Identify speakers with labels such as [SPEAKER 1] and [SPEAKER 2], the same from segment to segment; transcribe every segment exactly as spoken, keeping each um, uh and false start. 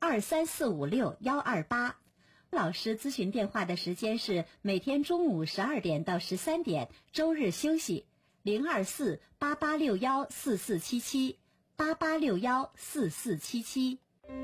[SPEAKER 1] 二三四五六幺二八。老师咨询电话的时间是每天中午十二点到十三点，周日休息。零二四八八六幺四四七七八八六幺四四七七。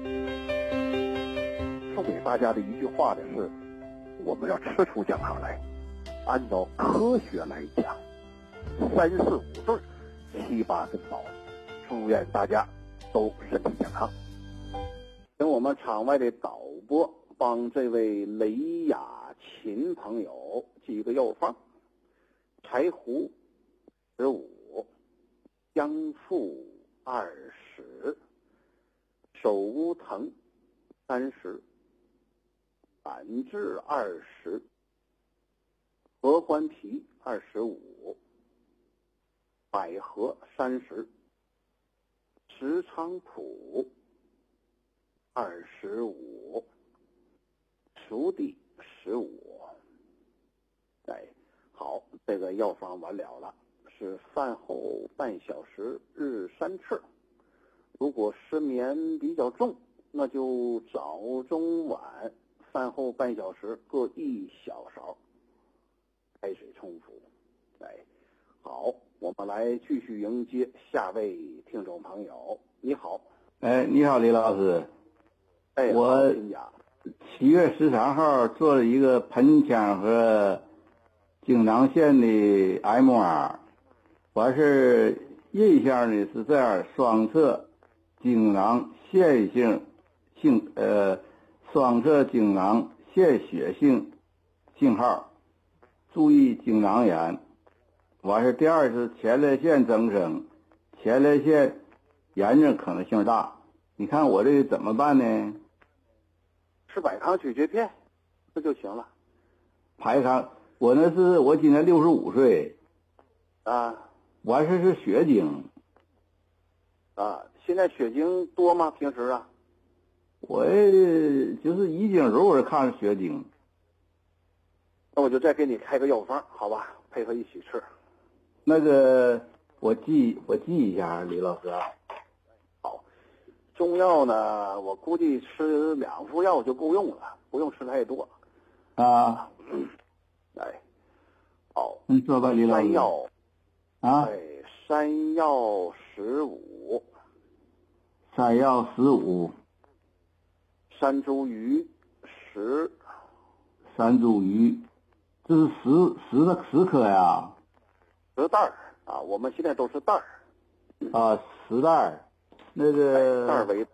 [SPEAKER 2] 送给大家的一句话呢是：我们要吃出讲堂来，按照科学来讲，三四五对七八珍宝。祝愿大家都身体健康。请我们场外的导播帮这位雷雅琴朋友记一个药方：柴胡十五，姜附二十，手乌藤三十，板炙二十，合欢皮二十五，百合三十，石菖蒲二十五，熟地十五。哎，好，这个药方完了了，是饭后半小时日三次。如果失眠比较重，那就早中晚饭后半小时各一小勺，开水冲服。哎，好，我们来继续迎接下位听众朋友。你好。
[SPEAKER 3] 哎，你好，李老师。
[SPEAKER 2] 哎，
[SPEAKER 3] 我七月十三号做了一个盆腔和经囊腺的 M R， 完事印象呢是这样：双侧经囊腺性性呃双侧经囊腺血性信号，注意经囊炎。完事第二是前列腺增生，前列腺炎症可能性大。你看我这怎么办呢？
[SPEAKER 2] 吃百康咀嚼片，这就行了。
[SPEAKER 3] 排康，我那是我今年六十五岁，
[SPEAKER 2] 啊，
[SPEAKER 3] 完事是血精，
[SPEAKER 2] 啊，现在血精多吗？平时啊？
[SPEAKER 3] 我就是遗精偶尔看着血精。
[SPEAKER 2] 那我就再给你开个药方，好吧？配合一起吃。
[SPEAKER 3] 那个我记我记一下，李老师。
[SPEAKER 2] 好，中药呢，我估计吃两副药就够用了，不用吃太多。
[SPEAKER 3] 啊，
[SPEAKER 2] 哎，好，
[SPEAKER 3] 你说吧，李老师。
[SPEAKER 2] 山药
[SPEAKER 3] 啊，
[SPEAKER 2] 哎，山药十五，
[SPEAKER 3] 山药十五，
[SPEAKER 2] 山茱萸十，
[SPEAKER 3] 山茱萸，这是十十的十颗呀。
[SPEAKER 2] 十袋儿啊，我们现在都是袋儿。
[SPEAKER 3] 啊，十袋儿，那个
[SPEAKER 2] 袋儿为。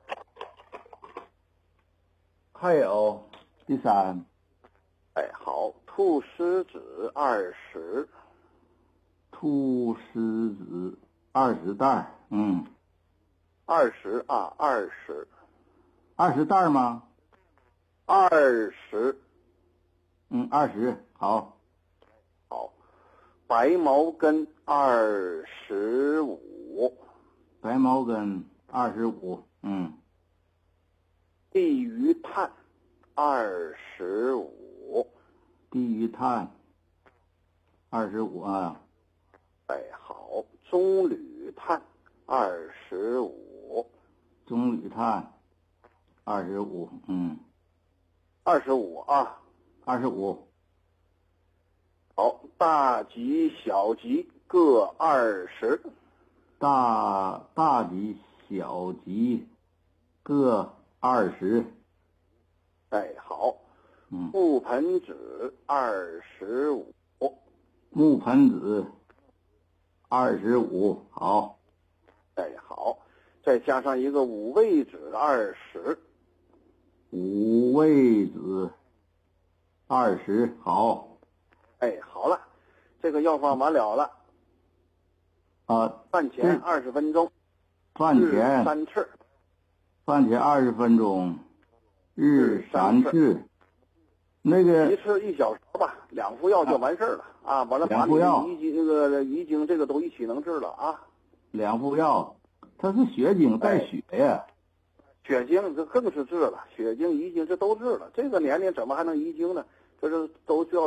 [SPEAKER 3] 还有第三。
[SPEAKER 2] 哎，好，菟丝子二十，
[SPEAKER 3] 菟丝子二十袋，嗯，
[SPEAKER 2] 二十啊，二十，
[SPEAKER 3] 二十袋吗？
[SPEAKER 2] 二十，
[SPEAKER 3] 嗯，二十，好，
[SPEAKER 2] 好，白茅根二十五，
[SPEAKER 3] 白茅根二十五，嗯，
[SPEAKER 2] 地榆炭二十五，
[SPEAKER 3] 地榆炭二十五啊，
[SPEAKER 2] 哎，好，棕榈炭二十五，
[SPEAKER 3] 棕榈炭二十五，嗯，
[SPEAKER 2] 二十五啊，
[SPEAKER 3] 二十五，
[SPEAKER 2] 好，大吉小吉各二十，
[SPEAKER 3] 大大吉小吉各二十，
[SPEAKER 2] 哎，好，
[SPEAKER 3] 嗯，
[SPEAKER 2] 覆盆子二十五，
[SPEAKER 3] 木盆子二十五，好，
[SPEAKER 2] 哎，好，再加上一个五味子二十，
[SPEAKER 3] 五味子二十，好，
[SPEAKER 2] 哎，好了，这个药方完了了。
[SPEAKER 3] 啊，
[SPEAKER 2] 饭前二十分钟，
[SPEAKER 3] 饭前
[SPEAKER 2] 三次，
[SPEAKER 3] 饭前二十分钟，日三次。那个
[SPEAKER 2] 一次一小时吧，两副药就完事了啊！完了把你遗精那个遗精这个都一起能治了啊。
[SPEAKER 3] 两副药，它是血精带血呀。
[SPEAKER 2] 血精这更是治了，血精遗精这都治了。这个年龄怎么还能遗精呢？这是都需要。